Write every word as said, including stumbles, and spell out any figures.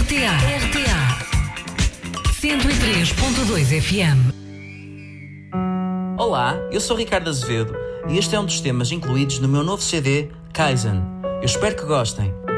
T A. R T A. cento e três ponto dois F M. Olá, eu sou Ricardo Azevedo e este é um dos temas incluídos no meu novo C D, Kaizen. Eu espero que gostem.